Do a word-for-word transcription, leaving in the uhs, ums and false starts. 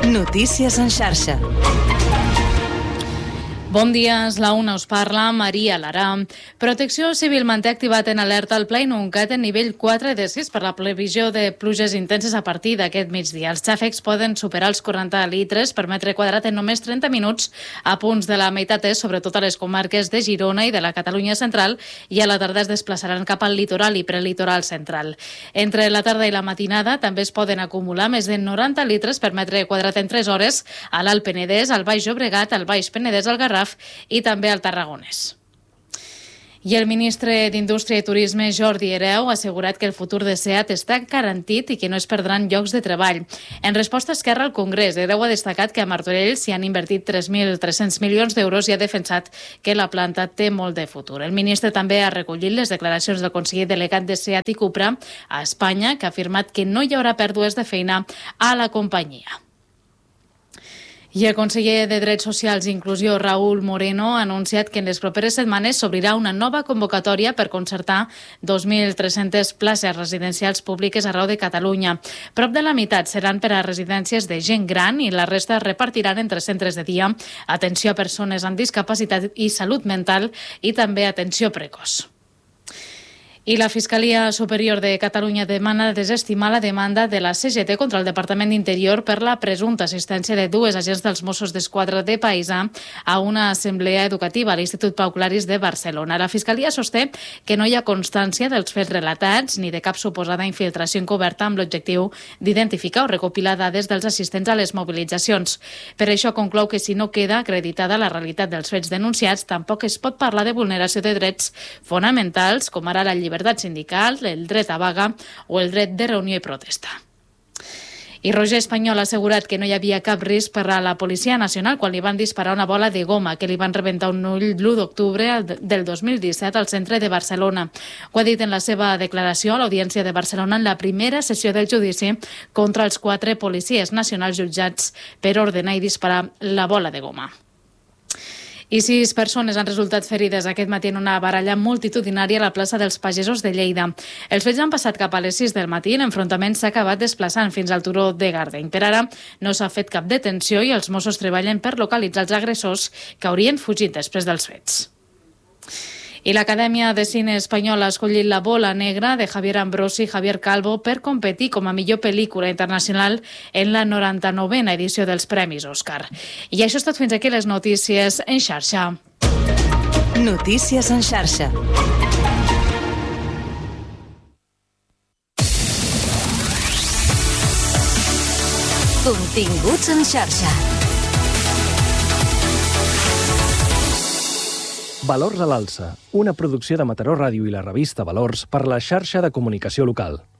Notícies en xarxa. Bon dia, és la una, us parla Maria Lara. Protecció Civil manté activat en alerta el Pla Inuncat en nivell quatre de sis per la previsió de pluges intenses a partir d'aquest migdia. Els xàfecs poden superar els quaranta litres per metre quadrat en només trenta minuts a punts de la meitat est, sobretot a les comarques de Girona i de la Catalunya central, i a la tarda es desplaçaran cap al litoral i prelitoral central. Entre la tarda i la matinada també es poden acumular més de noranta litres per metre quadrat en tres hores a l'Alt Penedès, al Baix Llobregat, al Baix Penedès, al Garraf i també al Tarragonès. I el ministre d'Indústria i Turisme, Jordi Hereu, ha assegurat que el futur de SEAT està garantit i que no es perdran llocs de treball. En resposta a Esquerra al Congrés, Hereu ha destacat que a Martorell s'hi han invertit tres mil tres-cents milions d'euros i ha defensat que la planta té molt de futur. El ministre també ha recollit les declaracions del conseller delegat de SEAT i Cupra a Espanya, que ha afirmat que no hi haurà pèrdues de feina a la companyia. I el conseller de Drets Socials i Inclusió, Raúl Moreno, ha anunciat que en les properes setmanes s'obrirà una nova convocatòria per concertar dos mil tres-centes places residencials públiques arreu de Catalunya. Prop de la meitat seran per a residències de gent gran i la resta es repartiran entre centres de dia, atenció a persones amb discapacitat i salut mental i també atenció precoç. I la Fiscalia Superior de Catalunya demana desestimar la demanda de la C G T contra el Departament d'Interior per la presumpta assistència de dues agents dels Mossos d'Esquadra de Paisà a una assemblea educativa a l'Institut Pau Claris de Barcelona. La Fiscalia sosté que no hi ha constància dels fets relatats ni de cap suposada infiltració encoberta amb l'objectiu d'identificar o recopilar dades dels assistents a les mobilitzacions. Per això conclou que si no queda acreditada la realitat dels fets denunciats, tampoc es pot parlar de vulneració de drets fonamentals, com ara la llibertat llibertat sindical, el dret a vaga o el dret de reunió i protesta. I Roger Espanyol ha assegurat que no hi havia cap risc per a la Policia Nacional quan li van disparar una bola de goma que li van rebentar un ull l'u d'octubre del dos mil disset al centre de Barcelona. Ho ha dit en la seva declaració a l'Audiència de Barcelona en la primera sessió del judici contra els quatre policies nacionals jutjats per ordenar i disparar la bola de goma. I sis persones han resultat ferides aquest matí en una baralla multitudinària a la plaça dels Pagesos de Lleida. Els fets han passat cap a les sis del matí i l'enfrontament s'ha acabat desplaçant fins al turó de Gardeny. Per ara no s'ha fet cap detenció i els Mossos treballen per localitzar els agressors que haurien fugit després dels fets. I l'Acadèmia de Cine Espanyol ha escollit La bola negra de Javier Ambrosi i Javier Calvo per competir com a millor pel·lícula internacional en la noranta-novena edició dels Premis Òscar. I això és tot fins aquí les notícies en xarxa. Notícies en xarxa. Continguts en xarxa. Valors a l'alça, una producció de Mataró Ràdio i la revista Valors per la xarxa de comunicació local.